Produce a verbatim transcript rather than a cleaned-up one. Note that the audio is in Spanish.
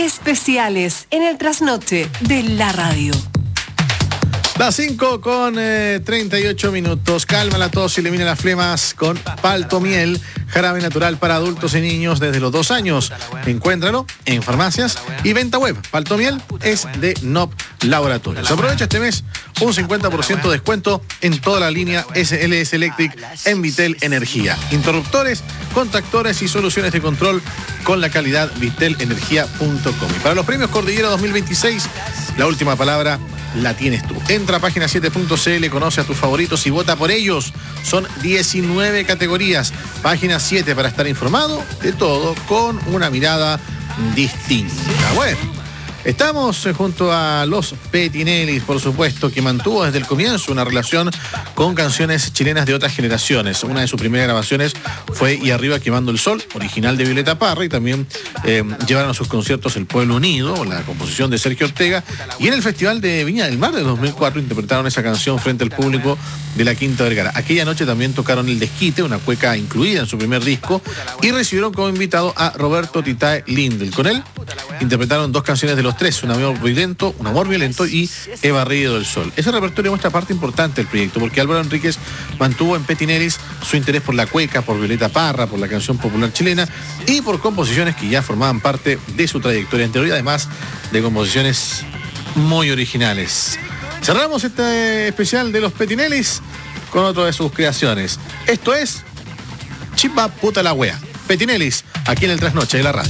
Especiales en el trasnoche de la radio. Las cinco con eh, treinta y ocho minutos. Calma la tos y elimina las flemas con Paltomiel, jarabe natural para adultos y niños desde los dos años. Encuéntralo en farmacias y venta web. Paltomiel es de N O P Laboratorios. Aprovecha este mes un cincuenta por ciento de descuento en toda la línea S L S Electric en Vitel Energía. Interruptores, contactores y soluciones de control con la calidad vitel energía punto com. Y para los premios Cordillera dos mil veintiséis, la última palabra la tienes tú. Entra a página siete punto c l, conoce a tus favoritos y vota por ellos. Son diecinueve categorías. Página siete para estar informado de todo con una mirada distinta. Bueno, estamos junto a los Petinellis, por supuesto, que mantuvo desde el comienzo una relación con canciones chilenas de otras generaciones. Una de sus primeras grabaciones fue Y Arriba Quemando el Sol, original de Violeta Parra, y también eh, llevaron a sus conciertos El Pueblo Unido, la composición de Sergio Ortega, y en el Festival de Viña del Mar de dos mil cuatro interpretaron esa canción frente al público de la Quinta Vergara. Aquella noche también tocaron El Desquite, una cueca incluida en su primer disco, y recibieron como invitado a Roberto Titae Lindel. Con él interpretaron dos canciones de los tres, Un amor violento, Un amor violento y He barrido el sol. Ese repertorio muestra parte importante del proyecto, porque Álvaro Enríquez mantuvo en Petinellis su interés por la cueca, por Violeta Parra, por la canción popular chilena y por composiciones que ya formaban parte de su trayectoria anterior, y además de composiciones muy originales. Cerramos este especial de los Petinellis con otra de sus creaciones. Esto es Chimba Puta la Wea. Petinellis, aquí en el Trasnoche de la Radio.